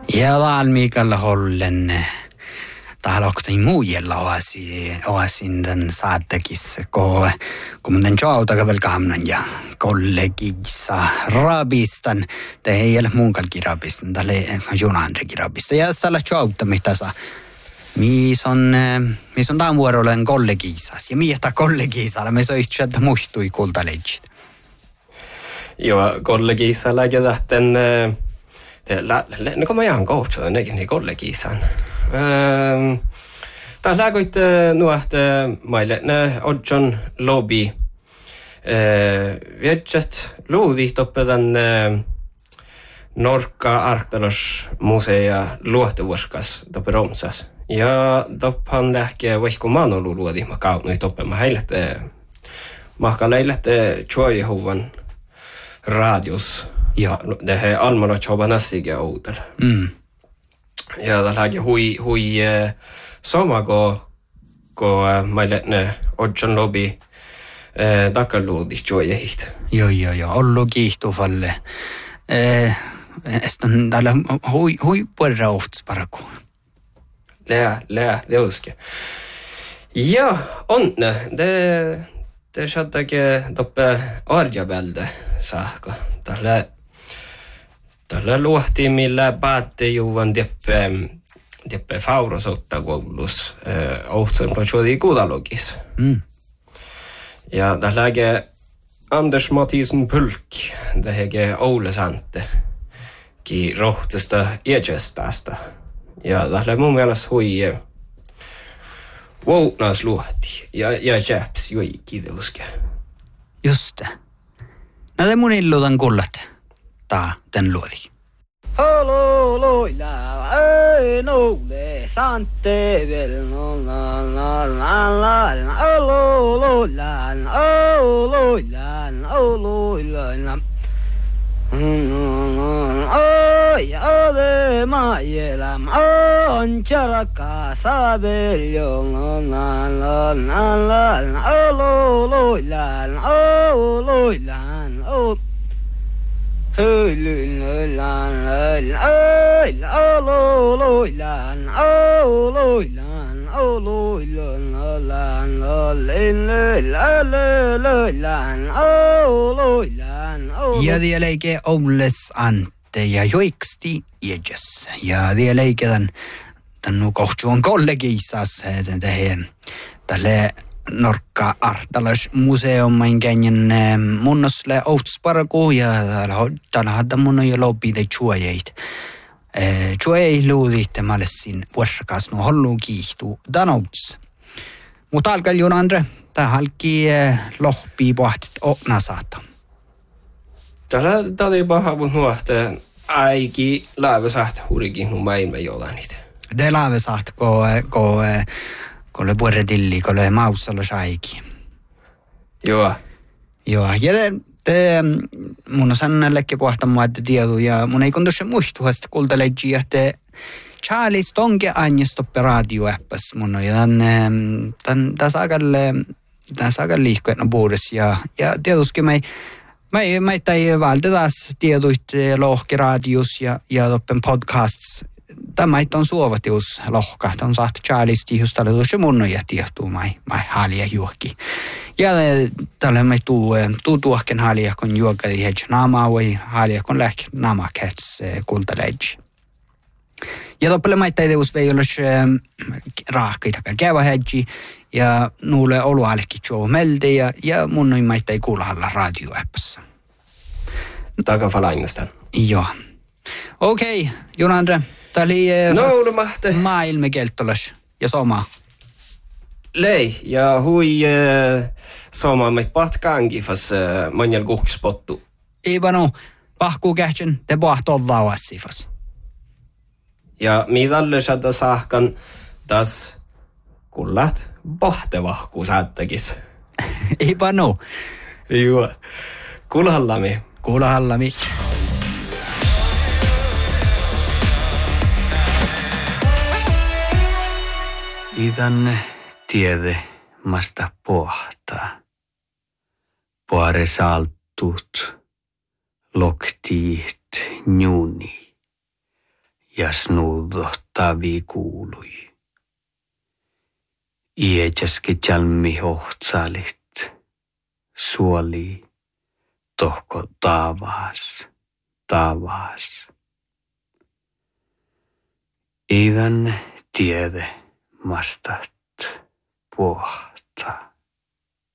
Ja valmiikalla hollen tahaloktain muujella oasin tämän saattakissa, kun mun tämän jautaga vielä kamnan ja kollegissa rabistan, te ei ole munkalki rabistan, tälle junandreki rabista. Ja tällä jauta, mitä saa. Mis on tämän vuorolen kollegiisas ja mitä kollegiisalla me soitsi, että muistui kultaleitsit. Joo, kollegiisalla tähten no kun mä jään koutsuun, niin kollegiisan. Tässä lääkoit nuohte maille, ne odjon lobby viedjet luudi toppedan Norka Arktalos musea luohtevuoskas toppe Romsas. Ja toppan lähke vaikka manolu luodi mä kaunui toppe mä heilette mahka leilette chuojehuvan radius. Ja det här allmänna chobanasiga odel. Ja det här hui sama go mailene odjon lobby dakaludi choyehit. Joo, ollu kiihtuvalle. Estan täällä hui puolella ohts paraku. Lää, deuske. Ja, onne, det shattake toppe arjabelde saako. Tällä luohtiin, millä päätti juvan deppe faurosotta koulussa ohtsen platsodi kudalogis. Ja tällä Anders Mathisen Pulk, det här Ole Sante, ki rohtesta iäkästästä. Ja tällä mun mielestä hui voutnas luohti ja jäps joi kideuske. Just det. Näitä mun illuutan kullat. Den luodi. Holo loila, ei noule, sante vel, no la, holo loila, oi, ave maielam, on charaka sabelio, holo loila, Ja det leike Oules Ante ja joiksti iäkäs. Ja det leike tän nu kohtsuvan kollegiissas tälle Norka Artalas museomain käänjän munnosle outsparku ja täällä hadda mun jo lobby de chuajeit. Chuajei luuditte malessin vuorkas no hollu kiihtuu danouts. Mutta alkaa Andre, tää halki lohpii pohtit okna saata. Täällä oli paha mun nuohte aiki läävesäht hurikin mun mäimme jolanit. Det läävesäht kolle puoretilli, kolle maussalla saiki. Joo. Ja te mun on sannallekin pohtamaan, että tiedu, ja mun ei kuntossa muistuhasta kultaleji, että Charles tonke ainnestoppe radioäppäs mun on, ja tän saakal liikkuetna puudessa, ja tietysti mä ei vältä taas tieduit lohki radios ja toppen podcasts. Tämä on suovatius lohka. Tämä on saatu Charles tihustalle tuossa mun ja tiehtuu mai haalia juokki. Ja tällä me tuu tuohken haalia kun juokadi hedge naamaa vai haalia kun lähki naamaa käts kultaledge. Ja toppele maita ei teus vei olles raahkaita kävä hedge ja nuule oluallekin joo melde ja mun noin maita ei kuulahalla radioäppässä. Takafalainnestaan. Joo. Okei, Jon-Andre. Tämä oli maailmekeltolas ja soma. Lei, ja hui soma me patkaankin fas monjal kuhkspottu. Ibanu, pahkuu kähtsän, te pohtollaan vassifas. Ja midalle saada saahkan tas kullat pohtevahkuu saattagis. Ibanu. Joo, kulhallami. Kulhallami. Idän tiede masta pohtaa. Puare saltut, loktiit, njuni. ja snuudohtavi kuului. Ietsäski jalmi hohtsalit, suoli tohko taavas. Ivän tiede mastat puhta.